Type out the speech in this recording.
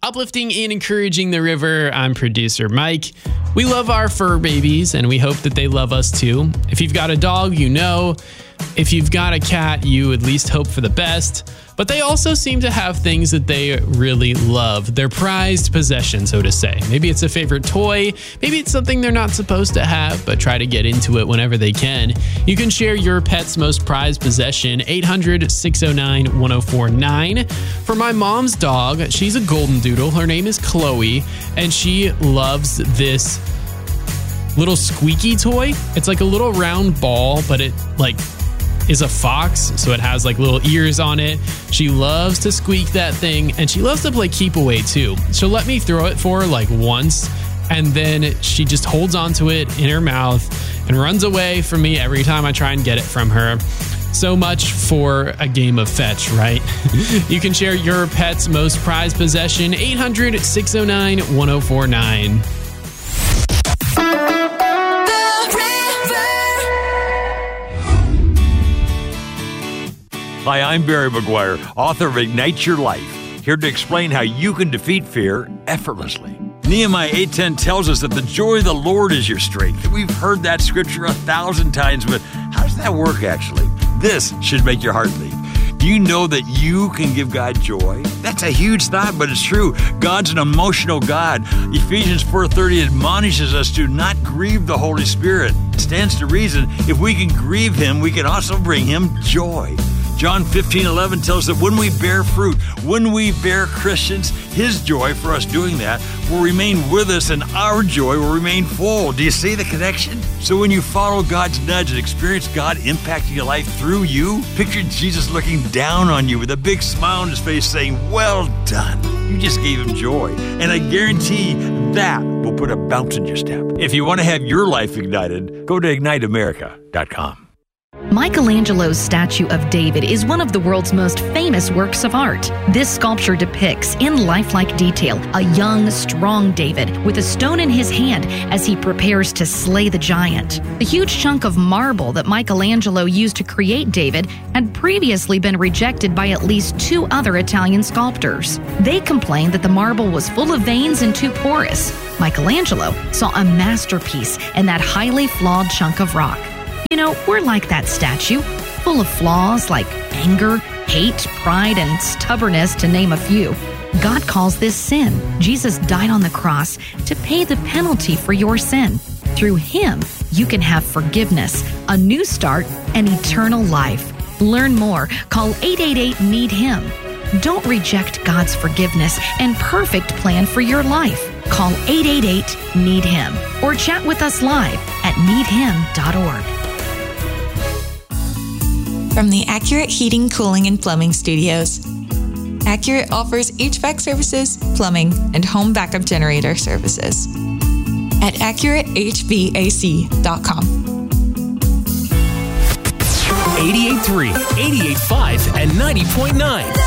Uplifting and encouraging the river, I'm producer Mike. We love our fur babies and we hope that they love us too. If you've got a dog, you know. If you've got a cat, you at least hope for the best. But they also seem to have things that they really love. Their prized possession, so to say. Maybe it's a favorite toy. Maybe it's something they're not supposed to have, but try to get into it whenever they can. You can share your pet's most prized possession, 800-609-1049. For my mom's dog, she's a golden doodle. Her name is Chloe, and she loves this little squeaky toy. It's like a little round ball, but it is a fox, so it has like little ears on it. She loves to squeak that thing, and she loves to play keep away too. She'll let me throw it for her like once, and then she just holds onto it in her mouth and runs away from me every time I try and get it from her. So much for a game of fetch, right? You can share your pet's most prized possession, 800-609-1049. Hi, I'm Barry McGuire, author of Ignite Your Life, here to explain how you can defeat fear effortlessly. Nehemiah 8:10 tells us that the joy of the Lord is your strength. We've heard that scripture 1,000 times, but how does that work actually? This should make your heart leap. Do you know that you can give God joy? That's a huge thought, but it's true. God's an emotional God. Ephesians 4:30 admonishes us to not grieve the Holy Spirit. It stands to reason if we can grieve Him, we can also bring Him joy. John 15:11 tells us that when we bear fruit, when we bear Christians, His joy for us doing that will remain with us and our joy will remain full. Do you see the connection? So when you follow God's nudge and experience God impacting your life through you, picture Jesus looking down on you with a big smile on His face saying, "Well done. You just gave Him joy." And I guarantee that will put a bounce in your step. If you want to have your life ignited, go to IgniteAmerica.com. Michelangelo's statue of David is one of the world's most famous works of art. This sculpture depicts, in lifelike detail, a young, strong David with a stone in his hand as he prepares to slay the giant. The huge chunk of marble that Michelangelo used to create David had previously been rejected by at least 2 other Italian sculptors. They complained that the marble was full of veins and too porous. Michelangelo saw a masterpiece in that highly flawed chunk of rock. You know, we're like that statue, full of flaws like anger, hate, pride, and stubbornness, to name a few. God calls this sin. Jesus died on the cross to pay the penalty for your sin. Through Him, you can have forgiveness, a new start, and eternal life. Learn more. Call 888-NEED-HIM. Don't reject God's forgiveness and perfect plan for your life. Call 888-NEED-HIM or chat with us live at needhim.org. From the Accurate Heating, Cooling, and Plumbing Studios. Accurate offers HVAC services, plumbing, and home backup generator services at AccurateHVAC.com. 88.3, 88.5, and 90.9.